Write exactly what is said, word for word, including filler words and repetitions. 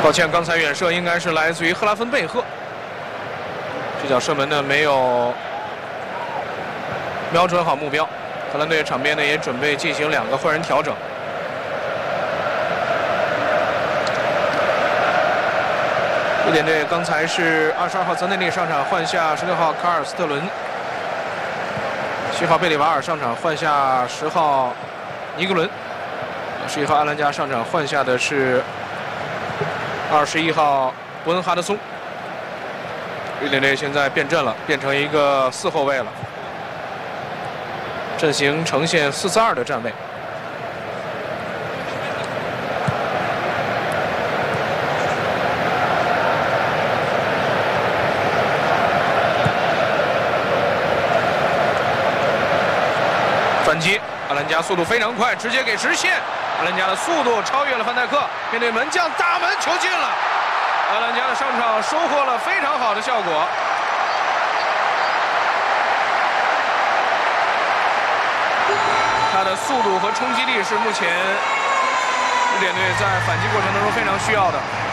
抱歉，刚才远射应该是来自于赫拉芬贝赫。这脚射门呢没有瞄准好目标。荷兰队场边呢也准备进行两个换人调整。瑞典队刚才是二十二号泽内利上场换下十六号卡尔斯特伦，七号贝里瓦尔上场换下十号尼格伦，十一号阿兰加上场换下的是二十一号伯恩哈德松。瑞典队现在变阵了，变成一个四后卫了，阵型呈现四四二的站位。反击，阿兰加速度非常快，直接给直线。阿兰加的速度超越了范戴克，面对门将打门球进了。阿兰加的上场收获了非常好的效果。他的速度和冲击力是目前瑞典队在反击过程当中非常需要的。